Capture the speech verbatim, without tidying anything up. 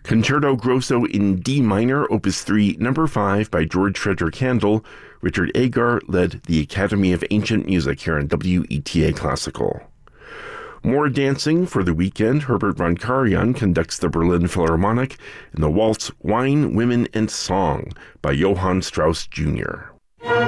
Concerto Grosso in D minor, Opus three, number five by George Frederick Handel. Richard Agar led the Academy of Ancient Music here on W E T A Classical. More dancing for the weekend. Herbert von Karajan conducts the Berlin Philharmonic in the waltz Wine, Women, and Song by Johann Strauss Junior